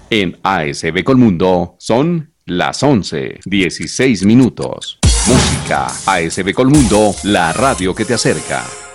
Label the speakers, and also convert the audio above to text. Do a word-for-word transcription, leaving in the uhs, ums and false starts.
Speaker 1: En A S B Colmundo son las once, dieciséis minutos. Música. A S B Colmundo, la radio que te acerca.